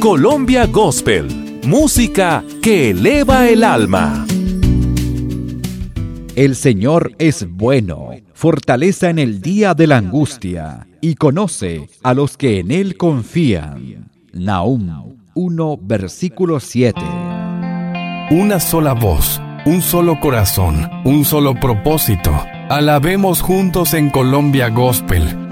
Colombia Gospel, música que eleva el alma. El Señor es bueno, fortaleza en el día de la angustia, y conoce a los que en Él confían. Nahum 1, versículo 7. Una sola voz, un solo corazón, un solo propósito. Alabemos juntos en Colombia Gospel.